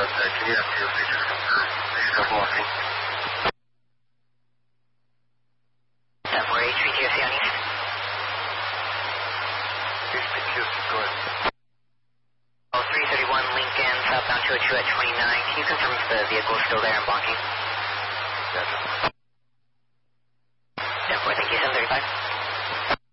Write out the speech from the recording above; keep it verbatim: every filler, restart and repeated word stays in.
contact. Can you have your features confirmed? Are you still walking? seven four eight, three T S C on east. East P T S C, go ahead. Oh, three thirty-one Lincoln, southbound two oh two at twenty-nine. Can you confirm if the vehicle is still there and blocking? Gotcha.